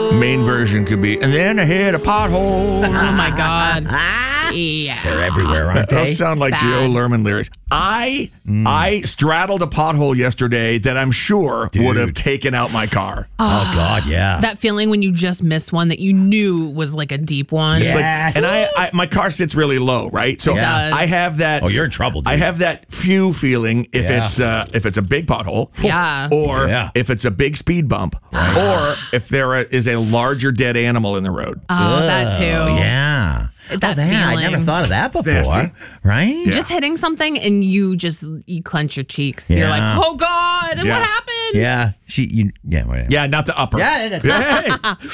Main version could be, and then I hit a pothole. Oh my God. Yeah. They're everywhere, aren't they? Those sound like Bad. Joe Lerman lyrics. I straddled a pothole yesterday that I'm sure would have taken out my car. Oh, God, yeah. That feeling when you just missed one that you knew was like a deep one. It's like, Yes. and I my car sits really low, right? So It does. I have that. Oh, you're in trouble, dude. I have that few feeling if it's a big pothole, Yeah. or Yeah. if it's a big speed bump, or if there is a larger dead animal in the road. Oh, that too. Yeah. That I never feeling. thought of that before. Nasty. Right? Just hitting something and you clench your cheeks. You're like, Yeah. oh God, Yeah. what happened? Yeah. Whatever. Yeah, not the upper. Yeah. Hey.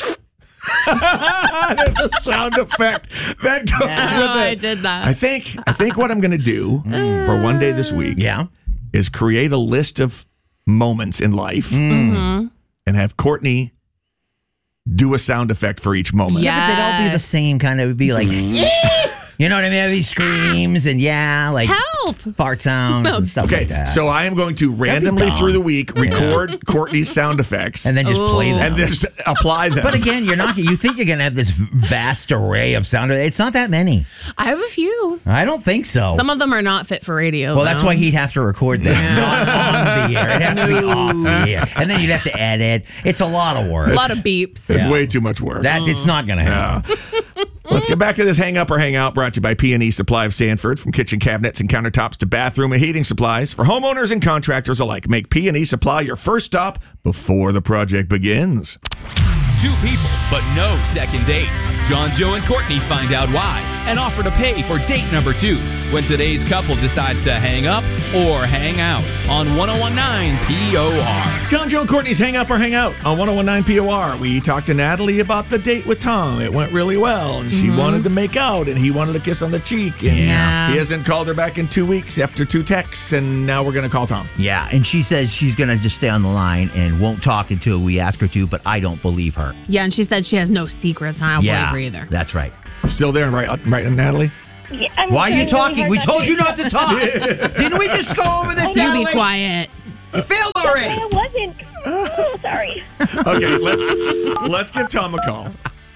There's a sound effect that goes with it. I did that. I think what I'm going to do for one day this week Yeah. is create a list of moments in life and have Courtney do a sound effect for each moment. Yeah. But they'd all be the Yes. same kind of, it'd be like, you know what I mean? It'd be screams and like Help. fart sounds and stuff Okay, like that. so I am going to randomly dumb. through the week record Courtney's sound effects and then just play Ooh. them. and just apply them. But again, you think you're going to have this vast array of sound. It's not that many. I have a few. I don't think so. Some of them are not fit for radio. Well, that's though. why he'd have to record them. Not on the air. It'd have to be off the air. And then you'd have to edit. It's a lot of work. A lot of beeps. it's way too much work. That it's not going to happen. Let's get back to this Hang Up or Hang Out, brought to you by P&E Supply of Sanford. From kitchen cabinets and countertops to bathroom and heating supplies for homeowners and contractors alike. Make P&E Supply your first stop before the project begins. Two people, but no second date. John, Joe, and Courtney find out why and offer to pay for date number 2 when today's couple decides to hang up or hang out on 1019 POR. John, Joe, and Courtney's Hang Up or Hang Out on 1019 POR. We talked to Natalie about the date with Tom. It went really well, and she wanted to make out, and he wanted a kiss on the cheek. And Yeah. he hasn't called her back in 2 weeks after 2 texts, and now we're going to call Tom. Yeah, and she says she's going to just stay on the line and won't talk until we ask her to, but I don't believe her. Yeah, and she said she has no secrets. And I don't Yeah, believe her either. that's right. Still there, right, Natalie? Yeah, I'm Why are you trying talking? really We hard told not you to- not to talk. Didn't we just go over this, You Natalie? be quiet. You failed already. I wasn't. Oh, sorry. Okay, let's give Tom a call.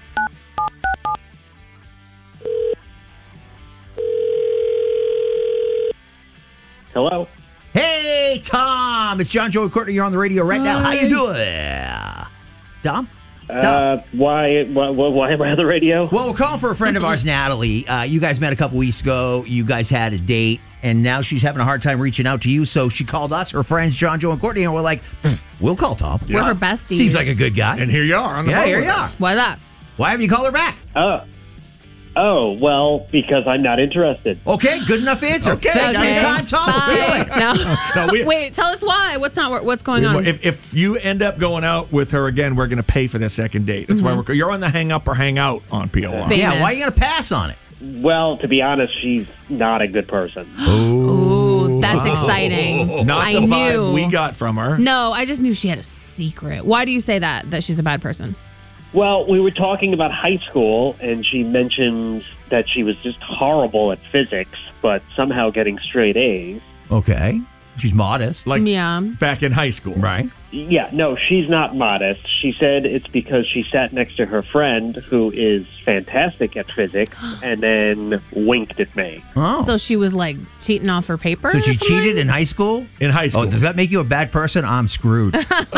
Hello. Hey, Tom. It's John, Joe, and Courtney. You're on the radio right now. How you doing? Tom? Why am I on the radio? Well, we're calling for a friend of ours, Natalie. You guys met a couple weeks ago. You guys had a date, and now she's having a hard time reaching out to you. So she called us, her friends, John, Joe, and Courtney, and we're like, we'll call Tom. We're her besties. Seems like a good guy. And here you are on the Yeah, phone here with you us. are. Why that? Why haven't you called her back? Oh, well, because I'm not interested. Okay, good enough answer. Okay, Thanks for your Okay. time, Tom. We'll see you Bye. later. No. No, we- Wait, tell us why. What's going on? If you end up going out with her again, we're going to pay for the second date. That's why you're on the Hang Up or Hang Out on POR. Famous. Yeah, why are you going to pass on it? Well, to be honest, she's not a good person. Ooh, that's exciting. Not I the knew. vibe we got from her. No, I just knew she had a secret. Why do you say that she's a bad person? Well, we were talking about high school, and she mentioned that she was just horrible at physics, but somehow getting straight A's. Okay. She's modest. Like Yeah. back in high school. Right. Yeah, no, she's not modest. She said it's because she sat next to her friend who is fantastic at physics and then winked at me. Oh. So she was like cheating off her papers. So or she something? cheated in high school? In high school. Oh, does that make you a bad person? I'm screwed.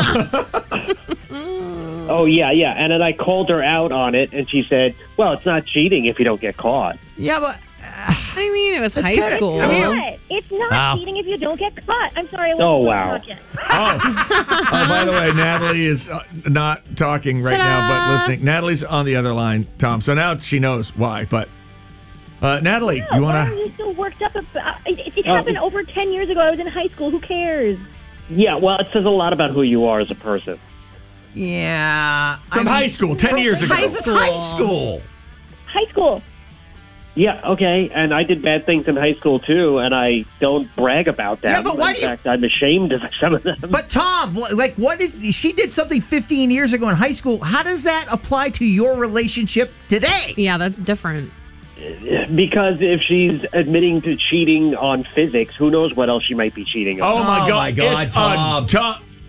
Oh, yeah. And then I called her out on it, and she said, well, it's not cheating if you don't get caught. Yeah, but I mean, it was high kinda- school. I mean, What? It's not Wow. cheating if you don't get caught. I'm sorry. I Oh, wasn't wow. talking. Oh, by the way, Natalie is not talking right now, but listening. Natalie's on the other line, Tom. So now she knows why. But Natalie, Yeah, you why want are to? you so worked up about it? Happened over 10 years ago. I was in high school. Who cares? Yeah, well, it says a lot about who you are as a person. yeah. From high school, 10 years ago. High school. High school. Yeah, okay, and I did bad things in high school, too, and I don't brag about that. Yeah, but why in do you- fact, I'm ashamed of some of them. But Tom, like, she did something 15 years ago in high school. How does that apply to your relationship today? Yeah, that's different. Because if she's admitting to cheating on physics, who knows what else she might be cheating on. Oh my Oh, God! my God, It's Tom.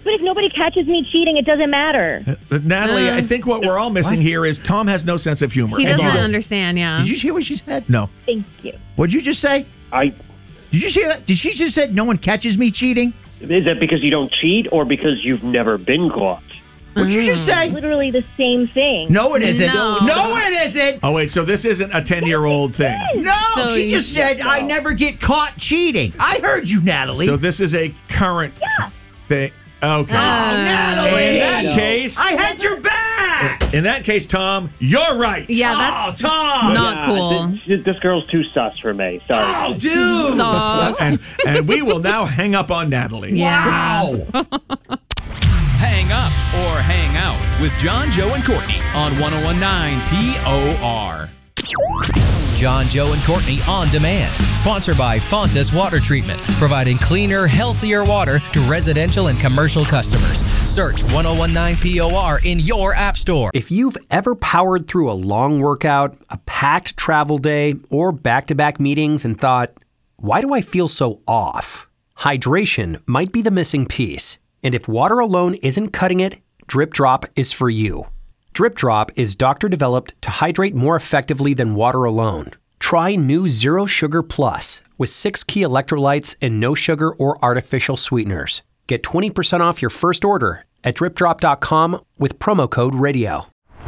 But if nobody catches me cheating, it doesn't matter. Natalie, I think what we're all missing here is Tom has no sense of humor. He And doesn't you- understand, yeah. Did you hear what she said? No. Thank you. What'd you just say? Did you just hear that? Did she just said no one catches me cheating? Is that because you don't cheat or because you've never been caught? What'd you just say? Literally the same thing. No, it isn't. No. No, it isn't. Oh, wait, so this isn't a 10-year-old thing. No, So she just said I never get caught cheating. I heard you, Natalie. So this is a current thing. Okay. Natalie. In that case, I had your back. in that case, Tom, you're right. Yeah, that's Tom. not cool. This girl's too sus for me. Sorry. Oh, dude. Sauce. And we will now hang up on Natalie. Yeah. Wow. Hang up or hang out with John, Joe, and Courtney on 1019 POR. John, Joe, and Courtney on demand. Sponsored by Fontas Water Treatment, providing cleaner, healthier water to residential and commercial customers. Search 1019 POR in your app store. If you've ever powered through a long workout, a packed travel day, or back-to-back meetings and thought, why do I feel so off? Hydration might be the missing piece. And if water alone isn't cutting it, Drip Drop is for you. Drip Drop is doctor-developed to hydrate more effectively than water alone. Try new Zero Sugar Plus with 6 key electrolytes and no sugar or artificial sweeteners. Get 20% off your first order at dripdrop.com with promo code RADIO.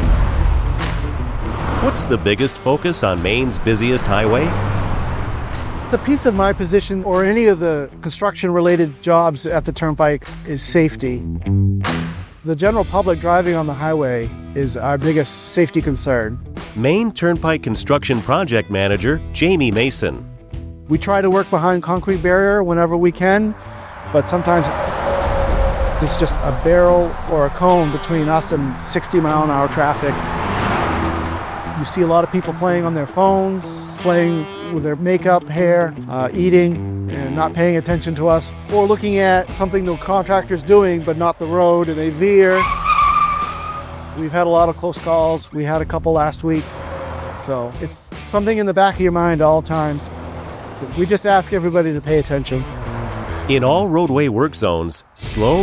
What's the biggest focus on Maine's busiest highway? The piece of my position or any of the construction-related jobs at the Turnpike is safety. The general public driving on the highway is our biggest safety concern. Maine Turnpike Construction Project Manager Jamie Mason. We try to work behind concrete barrier whenever we can, but sometimes it's just a barrel or a cone between us and 60-mile-an-hour traffic. You see a lot of people playing on their phones, playing with their makeup, hair, eating, and not paying attention to us, or looking at something the contractor's doing but not the road, and they veer. We've had a lot of close calls. We had a couple last week. So it's something in the back of your mind all times. We just ask everybody to pay attention. In all roadway work zones, slow